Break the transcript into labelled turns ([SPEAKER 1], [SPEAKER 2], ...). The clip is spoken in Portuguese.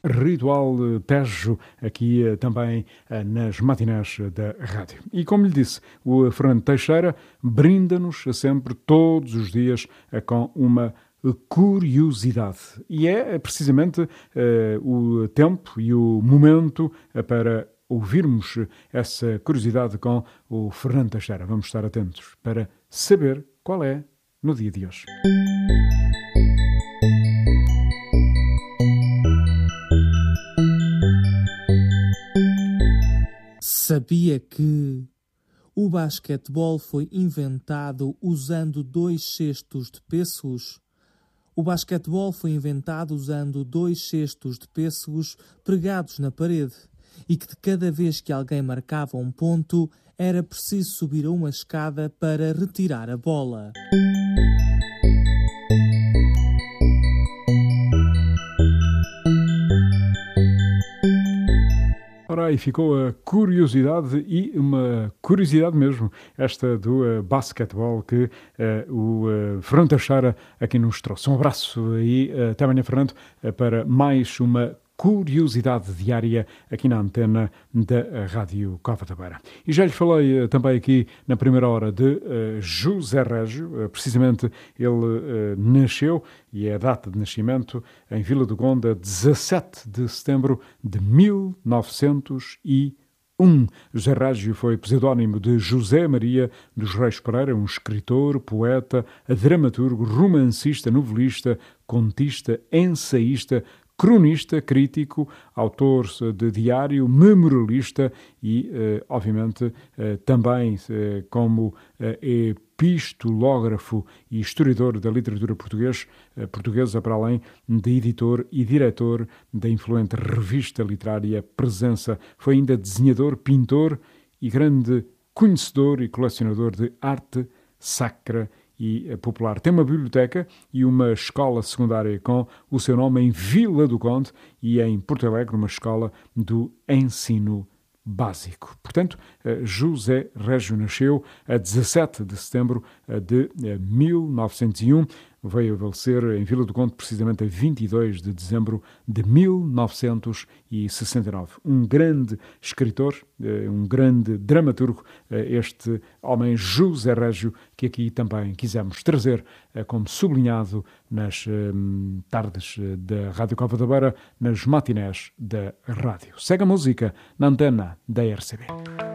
[SPEAKER 1] Ritual Tejo, aqui também nas matinés da rádio. E como lhe disse, o Fernando Teixeira brinda-nos sempre, todos os dias, com uma curiosidade. E é precisamente o tempo e o momento para ouvirmos essa curiosidade com o Fernando Teixeira. Vamos estar atentos para saber qual é no dia de hoje.
[SPEAKER 2] Sabia que o basquetebol foi inventado usando 2 cestos de pêssegos? O basquetebol foi inventado usando 2 cestos de pêssegos pregados na parede e que de cada vez que alguém marcava um ponto era preciso subir a uma escada para retirar a bola.
[SPEAKER 1] Ora, aí ficou a curiosidade, e uma curiosidade mesmo, esta do basquetebol que o Fernando Teixeira aqui nos trouxe. Um abraço e até amanhã, Fernando, para mais uma curiosidade diária aqui na antena da Rádio Cova da Beira. E já lhe falei também aqui na primeira hora de José Régio, precisamente ele nasceu, e é a data de nascimento, em Vila do Conde, 17 de setembro de 1901. José Régio foi pseudónimo de José Maria dos Reis Pereira, um escritor, poeta, dramaturgo, romancista, novelista, contista, ensaísta, cronista, crítico, autor de diário, memorialista e, obviamente, também como epistológrafo e historiador da literatura portuguesa, para além de editor e diretor da influente revista literária Presença. Foi ainda desenhador, pintor e grande conhecedor e colecionador de arte sacra e popular. Tem uma biblioteca e uma escola secundária com o seu nome em Vila do Conde e em Porto Alegre, uma escola do ensino básico. Portanto, José Régio nasceu a 17 de setembro de 1901, veio a falecer em Vila do Conde precisamente a 22 de dezembro de 1969. Um grande escritor, um grande dramaturgo, este homem José Régio, que aqui também quisemos trazer como sublinhado nas tardes da Rádio Cova da Beira, nas matinés da rádio. Segue a música na antena da RCB.